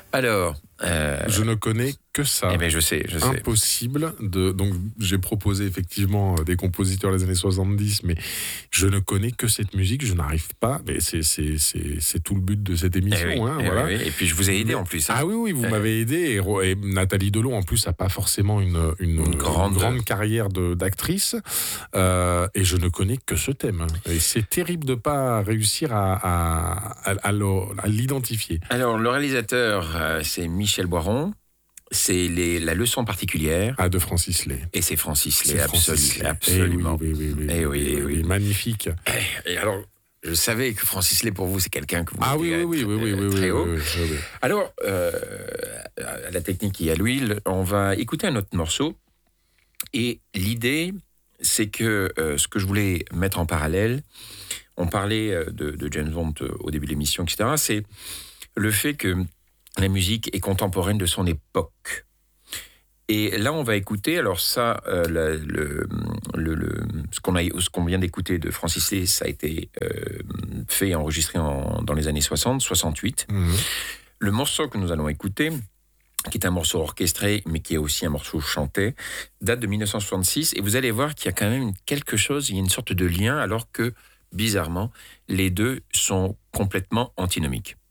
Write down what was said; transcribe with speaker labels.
Speaker 1: Alors,
Speaker 2: Je ne connais que ça.
Speaker 1: eh bien, je sais.
Speaker 2: Impossible de. Donc, j'ai proposé effectivement des compositeurs des années 70, mais je ne connais que cette musique. Je n'arrive pas. Mais c'est tout le but de cette émission,
Speaker 1: Oui,
Speaker 2: voilà.
Speaker 1: oui. Et puis, je vous ai aidé
Speaker 2: Mais-
Speaker 1: en plus.
Speaker 2: Ah oui, oui, vous m'avez aidé. Et Nathalie Delon, en plus, n'a pas forcément une grande carrière d'actrice. Et je ne connais que ce thème. Et c'est terrible de ne pas réussir à l'identifier.
Speaker 1: Alors, le réalisateur, c'est Michel Boiron. C'est la leçon particulière.
Speaker 2: Ah, de Francis Lay.
Speaker 1: Et c'est Francis Lay,
Speaker 2: C'est Francis Lay.
Speaker 1: absolument.
Speaker 2: Oui, magnifique.
Speaker 1: Et alors, je savais que Francis Lay, pour vous, c'est quelqu'un que vous
Speaker 2: mettez
Speaker 1: très haut.
Speaker 2: Oui.
Speaker 1: Alors, à la technique et à l'huile, on va écouter un autre morceau. Et l'idée, c'est que ce que je voulais mettre en parallèle, on parlait de James Bond au début de l'émission, etc., c'est le fait que la musique est contemporaine de son époque. Et là, on va écouter, alors ça, ce qu'on vient d'écouter de Francis Lay, ça a été fait et enregistré dans les années 60, 68.
Speaker 2: Mmh.
Speaker 1: Le morceau que nous allons écouter, qui est un morceau orchestré, mais qui est aussi un morceau chanté, date de 1966. Et vous allez voir qu'il y a quand même quelque chose, il y a une sorte de lien, alors que, bizarrement, les deux sont complètement antinomiques.